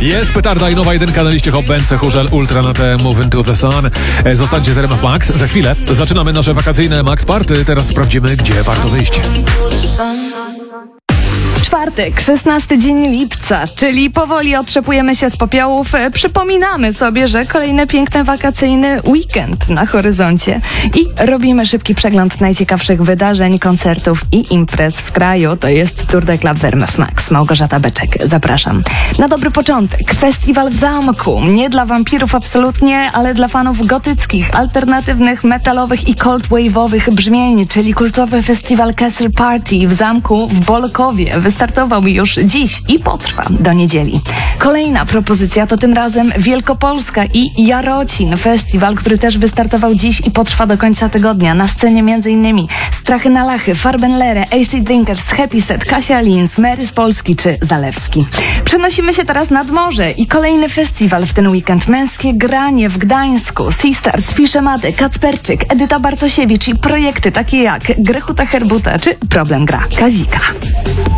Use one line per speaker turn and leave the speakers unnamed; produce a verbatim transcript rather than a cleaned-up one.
Jest petarda i nowa jedynka na liście Hot Benz, Hurzel Ultra na te Move Into the Sun. Zostańcie z R M F Max. Za chwilę zaczynamy nasze wakacyjne Max Party. Teraz sprawdzimy, gdzie warto wyjść.
Czwartek, szesnasty dzień lipca, czyli powoli otrzepujemy się z popiołów. Przypominamy sobie, że kolejny piękny wakacyjny weekend na horyzoncie. I robimy szybki przegląd najciekawszych wydarzeń, koncertów i imprez w kraju. To jest Tour de Club w R M F Max. Małgorzata Beczek, zapraszam. Na dobry początek, festiwal w Zamku. Nie dla wampirów absolutnie, ale dla fanów gotyckich, alternatywnych, metalowych i cold wave'owych brzmień, czyli kultowy festiwal Castle Party w Zamku w Bolkowie. Wystartował już dziś i potrwa do niedzieli. Kolejna propozycja to tym razem Wielkopolska i Jarocin. Festiwal, który też wystartował dziś i potrwa do końca tygodnia. Na scenie m.in. Strachy na Lachy, Farbenlere, A C Drinkers, Happy Set, Kasia Lins, Mary z Polski czy Zalewski. Przenosimy się teraz nad morze i kolejny festiwal w ten weekend. Męskie granie w Gdańsku. Seastars, Fiszemady, Kacperczyk, Edyta Bartosiewicz i projekty takie jak Grechuta Herbuta czy Problem Gra Kazika.